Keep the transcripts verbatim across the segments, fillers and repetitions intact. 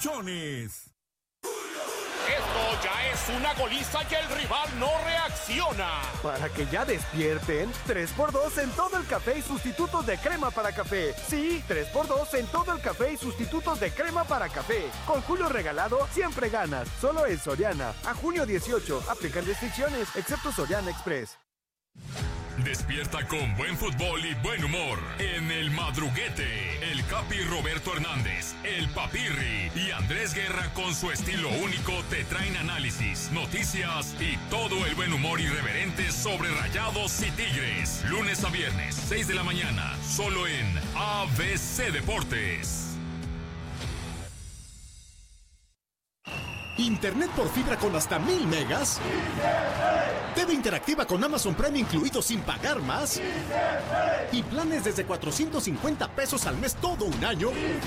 colchones. Esto ya es una goliza y el rival no reacciona. Para que ya despierten, tres por dos en todo el café y sustitutos de crema para café. Sí, tres por dos en todo el café y sustitutos de crema para café. Con Julio regalado, siempre ganas. Solo en Soriana. A junio dieciocho, aplican restricciones, excepto Soriana Express. Despierta con buen fútbol y buen humor en El Madruguete. El Capi Roberto Hernández, el Papirri y Andrés Guerra con su estilo único te traen análisis, noticias y todo el buen humor irreverente sobre Rayados y Tigres. Lunes a viernes, seis de la mañana, solo en A B C Deportes. Internet por fibra con hasta mil megas. T V interactiva con Amazon Prime incluido sin pagar más. Y planes desde cuatrocientos cincuenta pesos al mes todo un año.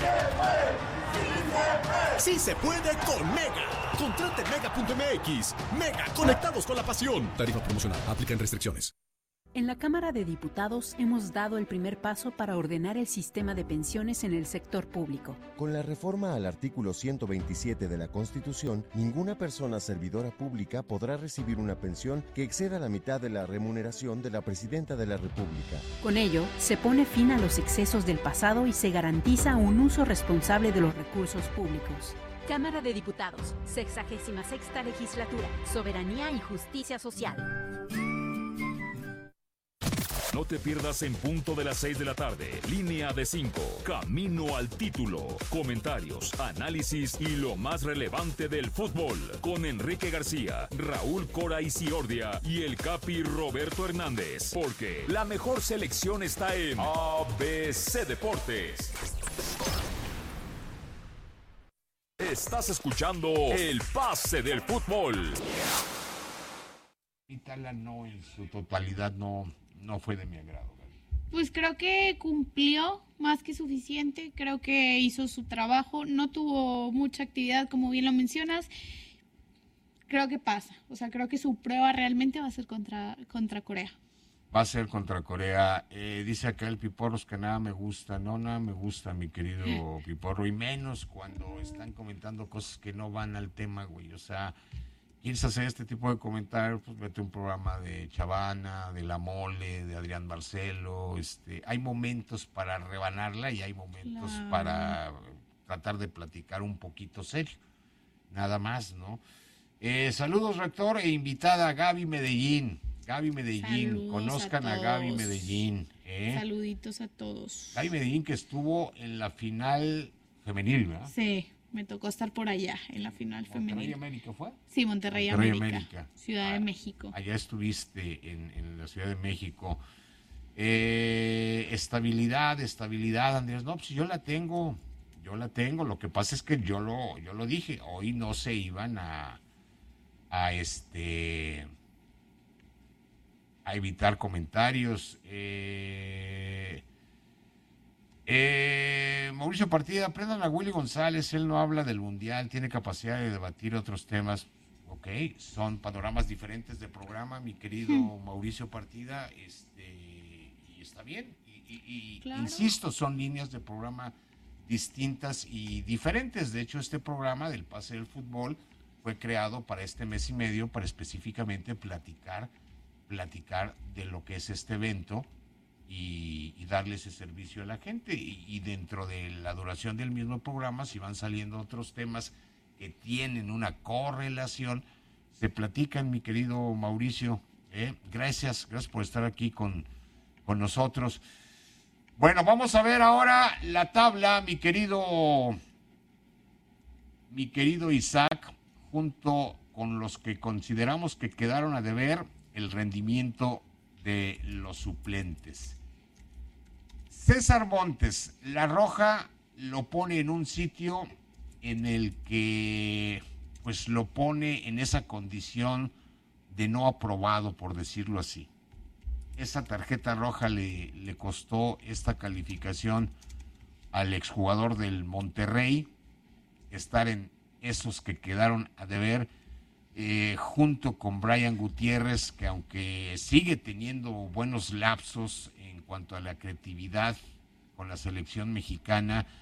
Sí se puede con Mega. Contrate mega punto m x. Mega, conectados con la pasión. Tarifa promocional. Aplican restricciones. En la Cámara de Diputados hemos dado el primer paso para ordenar el sistema de pensiones en el sector público. Con la reforma al artículo ciento veintisiete de la Constitución, ninguna persona servidora pública podrá recibir una pensión que exceda la mitad de la remuneración de la Presidenta de la República. Con ello, se pone fin a los excesos del pasado y se garantiza un uso responsable de los recursos públicos. Cámara de Diputados, sexagésima sexta legislatura, soberanía y justicia social. No te pierdas en punto de las seis de la tarde, Línea de cinco, Camino al Título, comentarios, análisis y lo más relevante del fútbol, con Enrique García, Raúl Cora Isiordia y el Capi Roberto Hernández, porque la mejor selección está en A B C Deportes. Estás escuchando el pase del fútbol. Itala no, en su totalidad no... no fue de mi agrado. Pues creo que cumplió más que suficiente, creo que hizo su trabajo, no tuvo mucha actividad como bien lo mencionas, creo que pasa, o sea, creo que su prueba realmente va a ser contra, contra Corea. Va a ser contra Corea, eh, dice acá el Piporros que nada me gusta, no, nada me gusta mi querido Piporro, y menos cuando están comentando cosas que no van al tema, güey, o sea... ¿Quieres hacer este tipo de comentarios? Pues vete a un programa de Chavana, de La Mole, de Adrián Marcelo. Este, hay momentos para rebanarla y hay momentos claro. para tratar de platicar un poquito serio. Nada más, ¿no? Eh, saludos, rector, e invitada Gaby Medellín. Gaby Medellín, saludos conozcan a, a Gaby Medellín. ¿eh? Saluditos a todos. Gaby Medellín que estuvo en la final femenil, ¿verdad? Sí. Me tocó estar por allá en la final femenina. ¿Monterrey América fue? Sí, Monterrey, Monterrey América, América, Ciudad ah, de México. Allá estuviste en, en la Ciudad de México. Eh, estabilidad, estabilidad, Andrés. No, pues yo la tengo, yo la tengo. Lo que pasa es que yo lo, yo lo dije. Hoy no se iban a, a este, a evitar comentarios. Eh... Eh, Mauricio Partida, aprendan a Willy González, él no habla del Mundial, tiene capacidad de debatir otros temas. Ok, son panoramas diferentes de programa, mi querido Mauricio Partida, este, y está bien. Y, y, y claro. Insisto, son líneas de programa distintas y diferentes. De hecho, este programa del Pase del Fútbol fue creado para este mes y medio, para específicamente platicar, platicar de lo que es este evento. Y, y darle ese servicio a la gente y, y dentro de la duración del mismo programa, si van saliendo otros temas que tienen una correlación, se platican, mi querido Mauricio. ¿eh? Gracias, gracias por estar aquí con, con nosotros. Bueno, vamos a ver ahora la tabla, mi querido mi querido Isaac, junto con los que consideramos que quedaron a deber el rendimiento de los suplentes. César Montes, La Roja lo pone en un sitio en el que pues lo pone en esa condición de no aprobado, por decirlo así. Esa tarjeta roja le, le costó esta calificación al exjugador del Monterrey, estar en esos que quedaron a deber. Eh, junto con Brian Gutiérrez, que aunque sigue teniendo buenos lapsos en cuanto a la creatividad con la selección mexicana,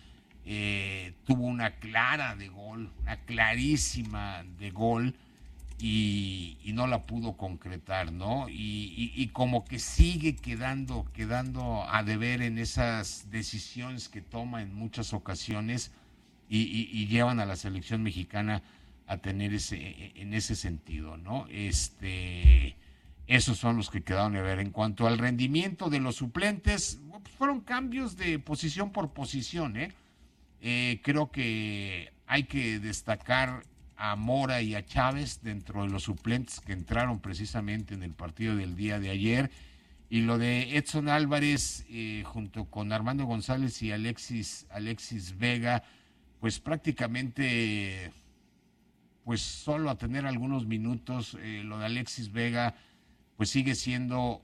eh, tuvo una clara de gol, una clarísima de gol, y, y no la pudo concretar, ¿no? Y, y, y como que sigue quedando, quedando a deber en esas decisiones que toma en muchas ocasiones y, y, y llevan a la selección mexicana a tener ese, en ese sentido, ¿no? Este, esos son los que quedaron a ver. En cuanto al rendimiento de los suplentes, pues fueron cambios de posición por posición, ¿eh? Eh, creo que hay que destacar a Mora y a Chávez dentro de los suplentes que entraron precisamente en el partido del día de ayer, y lo de Edson Álvarez eh, junto con Armando González y Alexis, Alexis Vega, pues prácticamente pues solo a tener algunos minutos. Eh, lo de Alexis Vega pues sigue siendo,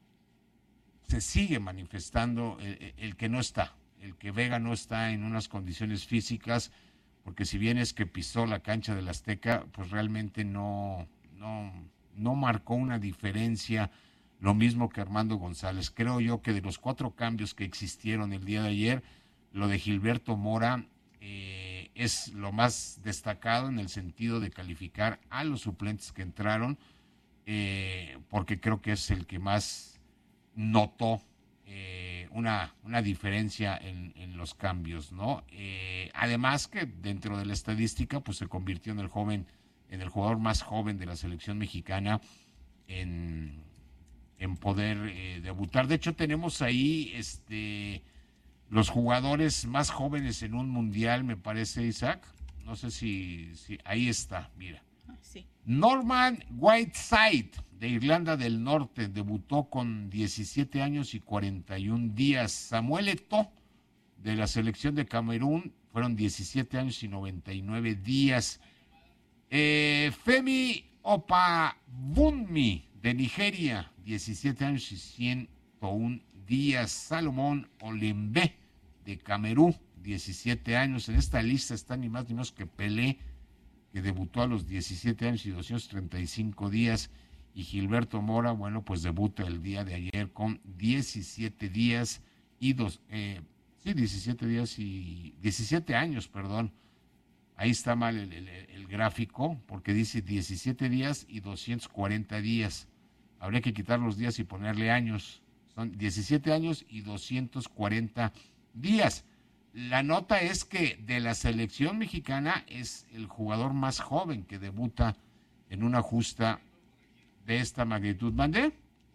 se sigue manifestando el, el que no está, el que Vega no está en unas condiciones físicas, porque si bien es que pisó la cancha del Azteca, pues realmente no, no, no marcó una diferencia, lo mismo que Armando González. Creo yo que de los cuatro cambios que existieron el día de ayer, lo de Gilberto Mora eh, es lo más destacado en el sentido de calificar a los suplentes que entraron, eh, porque creo que es el que más notó Eh, una, una diferencia en, en los cambios, ¿no? Eh, además que dentro de la estadística pues se convirtió en el joven, en el jugador más joven de la selección mexicana en, en poder eh, debutar. De hecho tenemos ahí este los jugadores más jóvenes en un mundial, me parece, Isaac. No sé si, si ahí está, mira. Sí. Norman Whiteside, de Irlanda del Norte, debutó con diecisiete años y cuarenta y un días. Samuel Eto'o, de la selección de Camerún, fueron diecisiete años y noventa y nueve días. Eh, Femi Opabunmi, de Nigeria, diecisiete años y ciento un días. Salomón Olembe, de Camerún, diecisiete años. En esta lista está ni más ni menos que Pelé, que debutó a los diecisiete años y doscientos treinta y cinco días, y Gilberto Mora, bueno, pues debuta el día de ayer con diecisiete días y dos, eh, sí, diecisiete días y diecisiete años, perdón. Ahí está mal el, el, el gráfico, porque dice diecisiete días y doscientos cuarenta días. Habría que quitar los días y ponerle años. Son diecisiete años y doscientos cuarenta días. La nota es que de la selección mexicana es el jugador más joven que debuta en una justa de esta magnitud. ¿Mandé?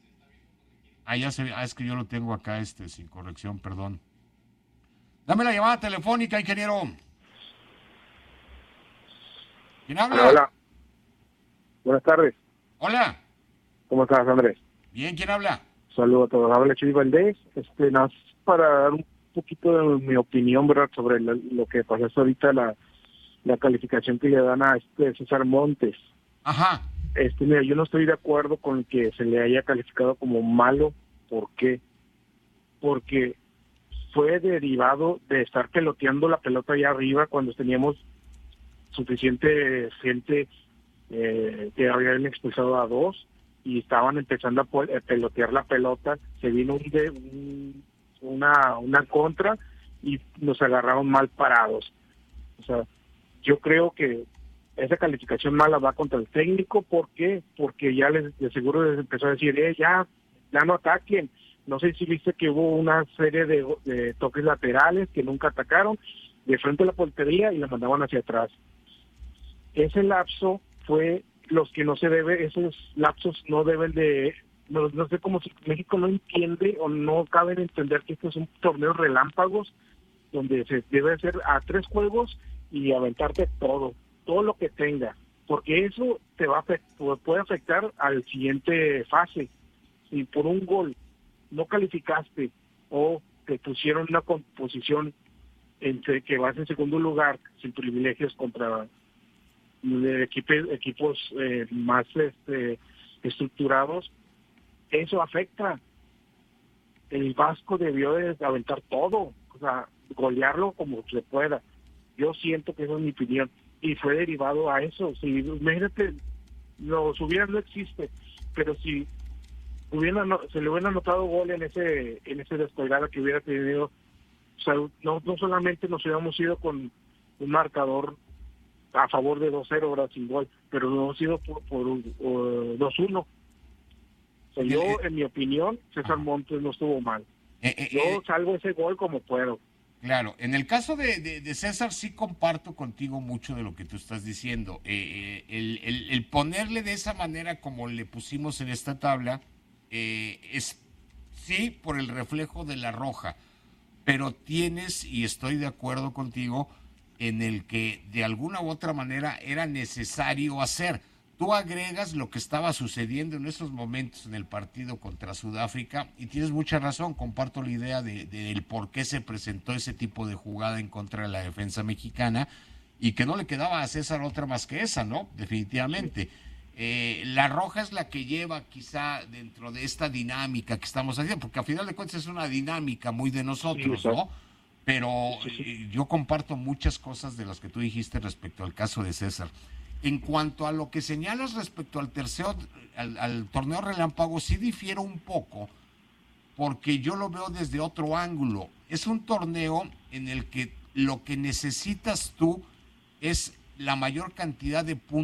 Ah, ya se, ah, es que yo lo tengo acá este sin corrección, perdón. Dame la llamada telefónica, ingeniero. ¿Quién habla? Hola. Buenas tardes. Hola. ¿Cómo estás, Andrés? Bien, ¿quién habla? Saludos a todos. Habla Chuy Valdés. Este, nada más para dar un poquito de mi opinión, ¿verdad?, sobre lo, lo que pasó ahorita, la, la calificación que le dan a este César Montes. Ajá. Este, mira, yo no estoy de acuerdo con que se le haya calificado como malo. ¿Por qué? Porque fue derivado de estar peloteando la pelota allá arriba cuando teníamos suficiente gente eh, que habían expulsado a dos y estaban empezando a pelotear la pelota. Se vino un, de, un una una contra y nos agarraron mal parados. O sea, yo creo que esa calificación mala va contra el técnico. ¿Por qué? Porque ya les, de seguro les empezó a decir, eh, ya, ya no ataquen. No sé si viste que hubo una serie de, de toques laterales que nunca atacaron de frente a la portería y la mandaban hacia atrás. Ese lapso fue los que no se debe, esos lapsos no deben de, no, no sé cómo si México no entiende o no cabe entender que esto es un torneo relámpagos donde se debe hacer a tres juegos y aventarte todo, todo lo que tenga, porque eso te va a puede afectar al siguiente fase. Si por un gol no calificaste o te pusieron una composición entre que vas en segundo lugar sin privilegios contra equipos, equipos eh, más este, estructurados, eso afecta. El Vasco debió de aventar todo, o sea, golearlo como se pueda. Yo siento que esa es mi opinión y fue derivado a eso. Si imagínate, los hubieran no existe, pero si hubiera no, se le hubiera anotado gol en ese en ese descolgada que hubiera tenido O sea, no, no solamente nos hubiéramos ido con un marcador a favor de dos cero, ahora sin gol, pero nos hemos ido por, por uh, dos uno. O sea, yo, en mi opinión, César Montes no estuvo mal. Eh, eh, yo eh, salgo ese gol como puedo. Claro, en el caso de, de, de César sí comparto contigo mucho de lo que tú estás diciendo. Eh, el, el, el ponerle de esa manera como le pusimos en esta tabla eh, es sí por el reflejo de la roja, pero tienes, y estoy de acuerdo contigo, en el que de alguna u otra manera era necesario hacer. Tú agregas lo que estaba sucediendo en esos momentos en el partido contra Sudáfrica y tienes mucha razón, comparto la idea de, de, del por qué se presentó ese tipo de jugada en contra de la defensa mexicana y que no le quedaba a César otra más que esa, ¿no? Definitivamente. Eh, la roja es la que lleva quizá dentro de esta dinámica que estamos haciendo, porque a final de cuentas es una dinámica muy de nosotros, sí, ¿no? Pero sí, sí. Eh, yo comparto muchas cosas de las que tú dijiste respecto al caso de César. En cuanto a lo que señalas respecto al tercero, al, al torneo relámpago, sí difiero un poco, porque yo lo veo desde otro ángulo. Es un torneo en el que lo que necesitas tú es la mayor cantidad de puntos